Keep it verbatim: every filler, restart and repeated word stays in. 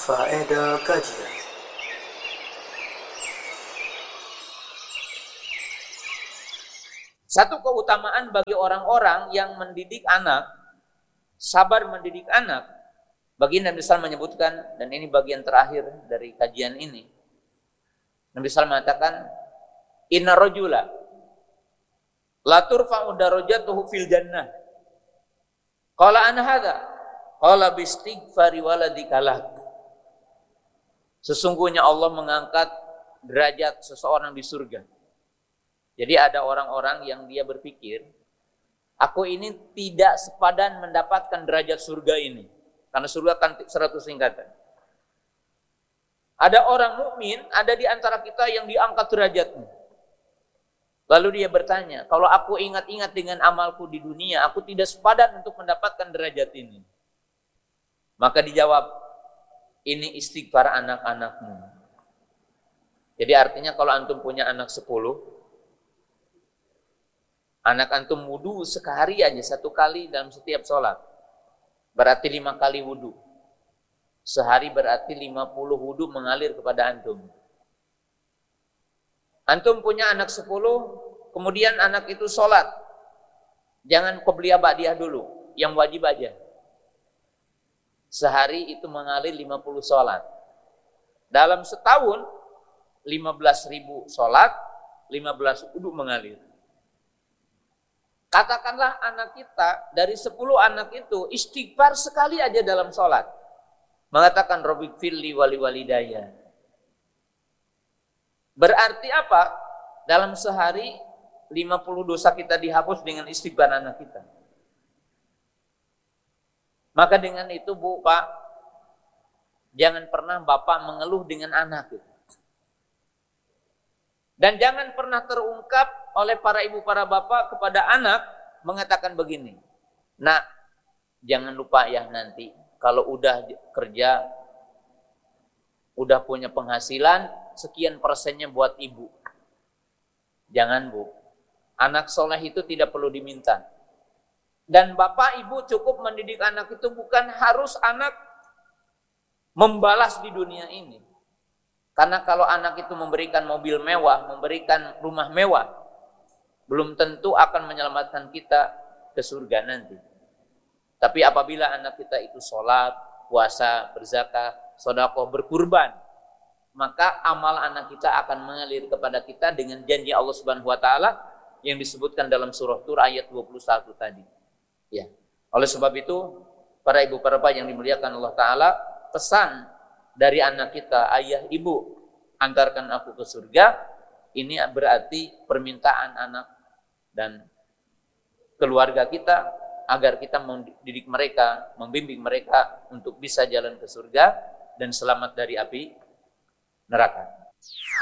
Faedah kajian. Satu keutamaan bagi orang-orang yang mendidik anak, sabar mendidik anak. Baginda Nabi sallallahu alaihi wasallam menyebutkan, dan ini bagian terakhir dari kajian ini. Nabi sallallahu alaihi wasallam mengatakan, Inna rajula la turfa'u darajatuhu fil jannah. Qala ana hadza? Qala bistighfari waladika lak. Sesungguhnya Allah mengangkat derajat seseorang di surga. Jadi ada orang-orang yang dia berpikir, aku ini tidak sepadan mendapatkan derajat surga ini. Karena surga kan seratus tingkatan. Ada orang mukmin, ada di antara kita yang diangkat derajatnya. Lalu dia bertanya, kalau aku ingat-ingat dengan amalku di dunia, aku tidak sepadan untuk mendapatkan derajat ini. Maka dijawab, ini istighfar anak-anakmu. Jadi artinya kalau antum punya anak sepuluh, anak antum wudu sehari aja, satu kali dalam setiap sholat. Berarti lima kali wudu. Sehari berarti lima puluh wudu mengalir kepada antum. Antum punya anak sepuluh, kemudian anak itu sholat. Jangan qobliyah ba'diyah dulu, yang wajib aja. Sehari itu mengalir lima puluh sholat. Dalam setahun, lima belas ribu sholat, lima belas wudu mengalir. Katakanlah anak kita, dari sepuluh anak itu, istighfar sekali aja dalam sholat. Mengatakan, Robik firli wali walidaya. Berarti apa? Dalam sehari, lima puluh dosa kita dihapus dengan istighfar anak kita. Maka dengan itu, Bu, Pak, jangan pernah Bapak mengeluh dengan anak. Dan jangan pernah terungkap oleh para ibu, para bapak kepada anak mengatakan begini, nak, jangan lupa ya nanti kalau udah kerja, udah punya penghasilan, sekian persennya buat ibu. Jangan, Bu. Anak soleh itu tidak perlu diminta. Dan bapak ibu cukup mendidik anak itu bukan harus anak membalas di dunia ini. Karena kalau anak itu memberikan mobil mewah, memberikan rumah mewah, belum tentu akan menyelamatkan kita ke surga nanti. Tapi apabila anak kita itu sholat, puasa, berzakat, sedekah, berkurban, maka amal anak kita akan mengalir kepada kita dengan janji Allah Subhanahu wa taala yang disebutkan dalam surah Tur ayat dua puluh satu tadi. Ya. Oleh sebab itu, para ibu para bapak yang dimuliakan Allah taala, pesan dari anak kita, ayah ibu, antarkan aku ke surga, ini berarti permintaan anak dan keluarga kita agar kita mendidik mereka, membimbing mereka untuk bisa jalan ke surga dan selamat dari api neraka.